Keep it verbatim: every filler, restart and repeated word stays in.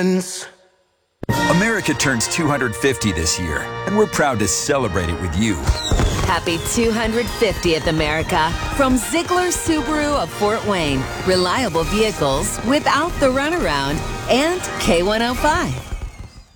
friends. America turns two hundred fifty this year, and we're proud to celebrate it with you. Happy two hundred fiftieth, America. From Ziegler Subaru of Fort Wayne. Reliable vehicles without the runaround. And K one oh five.